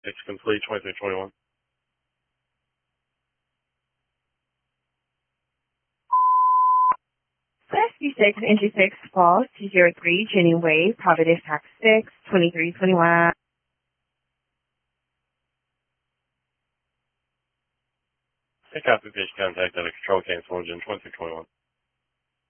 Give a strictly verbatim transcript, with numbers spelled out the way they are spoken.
It's complete, twenty-three twenty-one. S B six, entry six, false, two zero three, Jenny Way, Providence, tax six, twenty-three twenty-one. Take out the contact at a control cancel engine, twenty-three twenty-one.